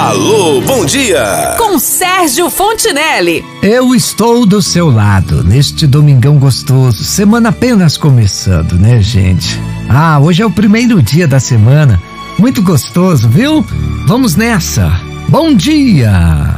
Alô, bom dia! Com Sérgio Fontinelli. Eu estou do seu lado neste domingão gostoso. Semana apenas começando, né, gente? Hoje é o primeiro dia da semana. Muito gostoso, viu? Vamos nessa. Bom dia!